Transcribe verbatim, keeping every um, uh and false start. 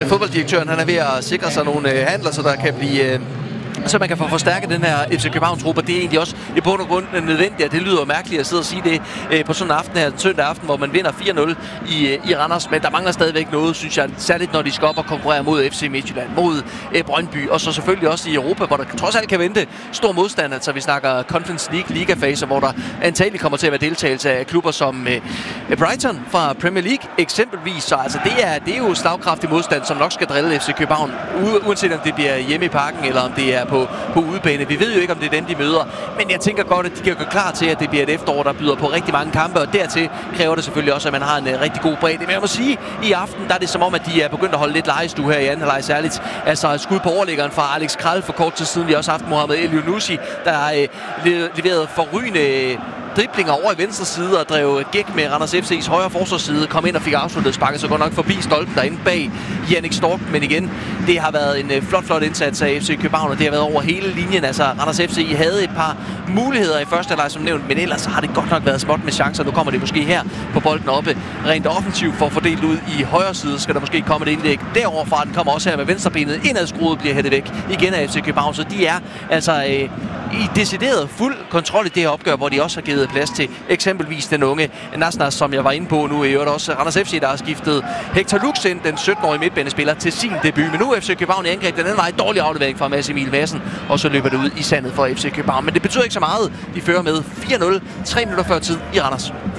fodbolddirektøren han er ved at sikre sig nogle øh, handler, så der kan blive... Øh, så man kan få forstærket den her F C København-trup, og det er egentlig også i bund og grund nødvendigt, og det lyder mærkeligt at sidde og sige det øh, på sådan en aften her, søndag aften, hvor man vinder fire nul i, øh, i Randers, men der mangler stadigvæk noget, synes jeg, særligt når de skal op og konkurrere mod F C Midtjylland, mod øh, Brøndby, og så selvfølgelig også i Europa, hvor der trods alt kan vente stor modstand, altså vi snakker Conference League, ligafaser, hvor der antageligt kommer til at være deltagelse af klubber som øh, Brighton fra Premier League eksempelvis, så altså det er, det er jo slagkraftig modstand, som nok skal drille F C København, uanset om det bliver hjemme i parken, eller om det er på, på udebane. Vi ved jo ikke, om det er den, de møder. Men jeg tænker godt, at de kan gå klar til, at det bliver et efterår, der byder på rigtig mange kampe, og dertil kræver det selvfølgelig også, at man har en uh, rigtig god bredde. Men jeg må sige, i aften, der er det som om, at de er begyndt at holde lidt legestue her i anden halvleg særligt. Altså skud på overliggeren fra Alex Kral for kort tid siden. Vi har også haft Mohamed Elyounoussi, der har uh, leveret forrygende driblinger over i venstre side og drev gæk med Randers F C's højre forsvarsside, kom ind og fik afsluttet sparket så godt nok forbi stolpen derinde bag Jannik Stork, men igen, det har været en flot, flot indsats af F C København, og det har været over hele linjen. Altså, Randers F C havde et par muligheder i første halvleg som nævnt, men ellers har det godt nok været småt med chancer. Nu kommer det måske her på bolden oppe. Rent offensivt for fordelt ud i højre side, skal der måske komme et indlæg deroverfra. Den kommer også her med venstrebenet indadskruet, bliver hættet væk igen af F C København, så de er altså øh, i decideret fuld kontrol i det her opgør, hvor de også har givet plads til eksempelvis den unge Nasnas, som jeg var inde på nu. I øvrigt også Randers F C, der har skiftet Hector Lux ind, den sytten-årige midtbanespiller, til sin debut. Men nu er F C København i angreb. Den anden var en dårlig aflevering fra Mads Emil Madsen, og så løber det ud i sandet for F C København. Men det betyder ikke så meget. De fører med fire nul, tre minutter før tid i Randers.